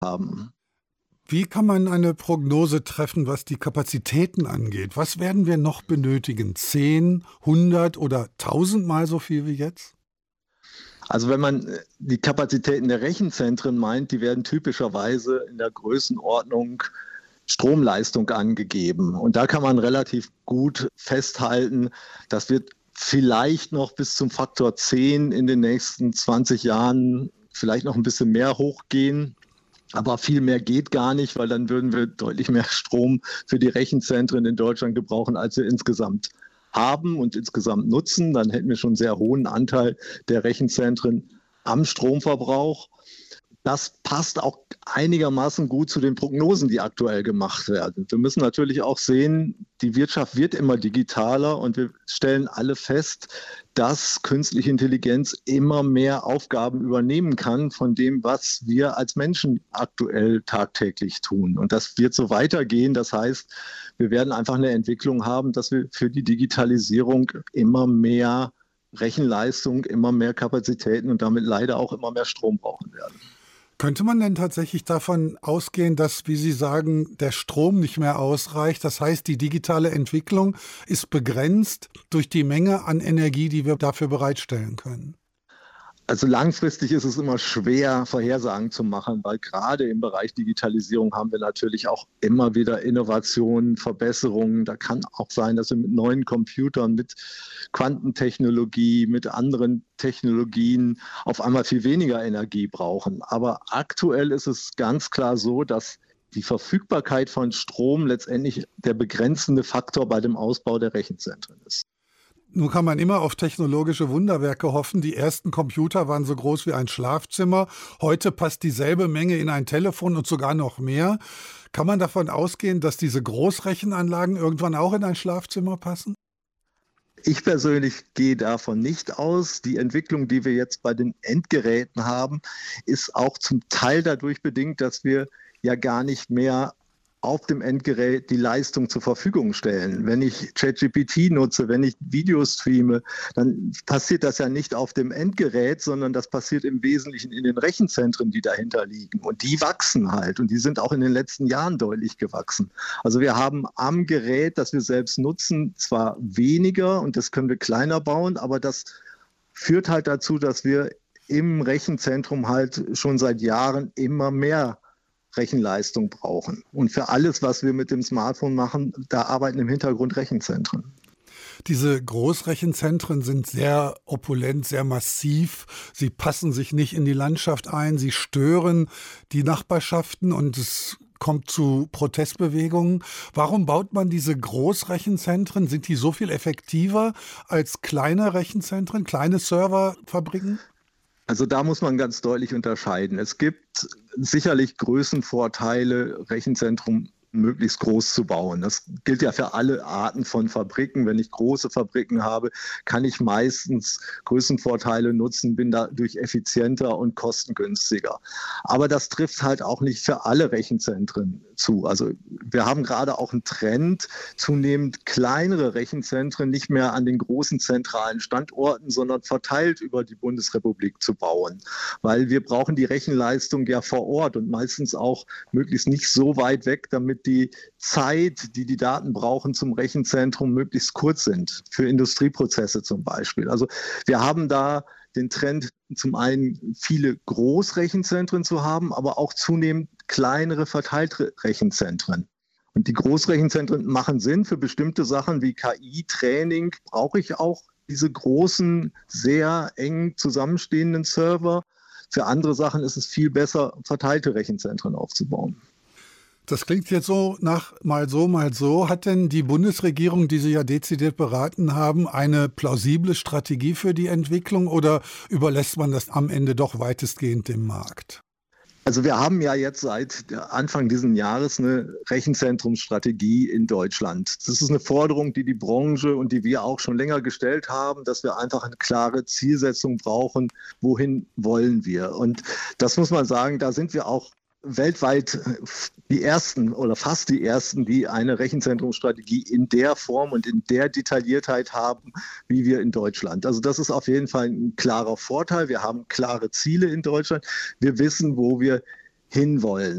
haben. Wie kann man eine Prognose treffen, was die Kapazitäten angeht? Was werden wir noch benötigen? 10, 100 oder 1000-mal so viel wie jetzt? Also wenn man die Kapazitäten der Rechenzentren meint, die werden typischerweise in der Größenordnung Stromleistung angegeben. Und da kann man relativ gut festhalten, das wird vielleicht noch bis zum Faktor 10 in den nächsten 20 Jahren vielleicht noch ein bisschen mehr hochgehen. Aber viel mehr geht gar nicht, weil dann würden wir deutlich mehr Strom für die Rechenzentren in Deutschland gebrauchen, als wir insgesamt haben und insgesamt nutzen. Dann hätten wir schon einen sehr hohen Anteil der Rechenzentren am Stromverbrauch. Das passt auch einigermaßen gut zu den Prognosen, die aktuell gemacht werden. Wir müssen natürlich auch sehen, die Wirtschaft wird immer digitaler und wir stellen alle fest, dass künstliche Intelligenz immer mehr Aufgaben übernehmen kann von dem, was wir als Menschen aktuell tagtäglich tun. Und das wird so weitergehen. Das heißt, wir werden einfach eine Entwicklung haben, dass wir für die Digitalisierung immer mehr Rechenleistung, immer mehr Kapazitäten und damit leider auch immer mehr Strom brauchen werden. Könnte man denn tatsächlich davon ausgehen, dass, wie Sie sagen, der Strom nicht mehr ausreicht? Das heißt, die digitale Entwicklung ist begrenzt durch die Menge an Energie, die wir dafür bereitstellen können. Also langfristig ist es immer schwer, Vorhersagen zu machen, weil gerade im Bereich Digitalisierung haben wir natürlich auch immer wieder Innovationen, Verbesserungen. Da kann auch sein, dass wir mit neuen Computern, mit Quantentechnologie, mit anderen Technologien auf einmal viel weniger Energie brauchen. Aber aktuell ist es ganz klar so, dass die Verfügbarkeit von Strom letztendlich der begrenzende Faktor bei dem Ausbau der Rechenzentren ist. Nun kann man immer auf technologische Wunderwerke hoffen. Die ersten Computer waren so groß wie ein Schlafzimmer. Heute passt dieselbe Menge in ein Telefon und sogar noch mehr. Kann man davon ausgehen, dass diese Großrechenanlagen irgendwann auch in ein Schlafzimmer passen? Ich persönlich gehe davon nicht aus. Die Entwicklung, die wir jetzt bei den Endgeräten haben, ist auch zum Teil dadurch bedingt, dass wir ja gar nicht mehr auf dem Endgerät die Leistung zur Verfügung stellen. Wenn ich ChatGPT nutze, wenn ich Videos streame, dann passiert das ja nicht auf dem Endgerät, sondern das passiert im Wesentlichen in den Rechenzentren, die dahinter liegen. Und die wachsen halt und die sind auch in den letzten Jahren deutlich gewachsen. Also wir haben am Gerät, das wir selbst nutzen, zwar weniger und das können wir kleiner bauen, aber das führt halt dazu, dass wir im Rechenzentrum halt schon seit Jahren immer mehr Rechenleistung brauchen. Und für alles, was wir mit dem Smartphone machen, da arbeiten im Hintergrund Rechenzentren. Diese Großrechenzentren sind sehr opulent, sehr massiv. Sie passen sich nicht in die Landschaft ein. Sie stören die Nachbarschaften und es kommt zu Protestbewegungen. Warum baut man diese Großrechenzentren? Sind die so viel effektiver als kleine Rechenzentren, kleine Serverfabriken? Also da muss man ganz deutlich unterscheiden. Es gibt sicherlich Größenvorteile, Rechenzentrum möglichst groß zu bauen. Das gilt ja für alle Arten von Fabriken. Wenn ich große Fabriken habe, kann ich meistens Größenvorteile nutzen, bin dadurch effizienter und kostengünstiger. Aber das trifft halt auch nicht für alle Rechenzentren zu. Also wir haben gerade auch einen Trend, zunehmend kleinere Rechenzentren nicht mehr an den großen zentralen Standorten, sondern verteilt über die Bundesrepublik zu bauen. Weil wir brauchen die Rechenleistung ja vor Ort und meistens auch möglichst nicht so weit weg, damit die Zeit, die die Daten brauchen zum Rechenzentrum, möglichst kurz sind, für Industrieprozesse zum Beispiel. Also wir haben da den Trend, zum einen viele Großrechenzentren zu haben, aber auch zunehmend kleinere verteilte Rechenzentren. Und die Großrechenzentren machen Sinn für bestimmte Sachen wie KI-Training, brauche ich auch diese großen, sehr eng zusammenstehenden Server. Für andere Sachen ist es viel besser, verteilte Rechenzentren aufzubauen. Das klingt jetzt so nach mal so, mal so. Hat denn die Bundesregierung, die Sie ja dezidiert beraten haben, eine plausible Strategie für die Entwicklung oder überlässt man das am Ende doch weitestgehend dem Markt? Also wir haben ja jetzt seit Anfang dieses Jahres eine Rechenzentrumsstrategie in Deutschland. Das ist eine Forderung, die die Branche und die wir auch schon länger gestellt haben, dass wir einfach eine klare Zielsetzung brauchen, wohin wollen wir. Und das muss man sagen, da sind wir auch weltweit die ersten oder fast die ersten, die eine Rechenzentrumsstrategie in der Form und in der Detailliertheit haben, wie wir in Deutschland. Also das ist auf jeden Fall ein klarer Vorteil. Wir haben klare Ziele in Deutschland. Wir wissen, wo wir hinwollen.